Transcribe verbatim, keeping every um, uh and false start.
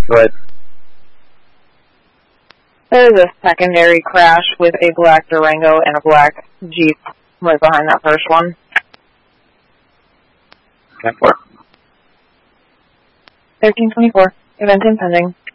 Go ahead. There is a secondary crash with a black Durango and a black Jeep right behind that first one. ten four. thirteen twenty-four. Event impending.